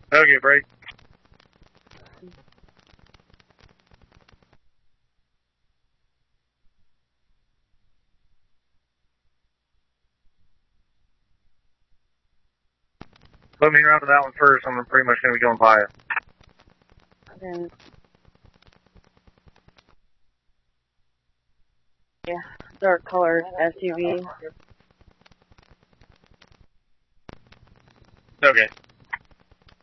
Okay, break. Put me around to that one first. I'm pretty much going to be going by it. Then, yeah, dark colored SUV. Okay.